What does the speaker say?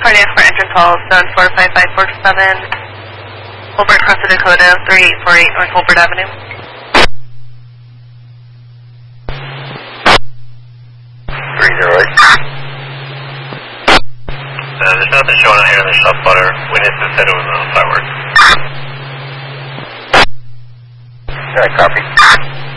cardiac for entrance hall, 745547, Holbert, Cross Dakota, 3848 North Holbert Avenue. There's nothing showing on here in the shop butter. Witnesses said it was on fireworks. Alright, copy.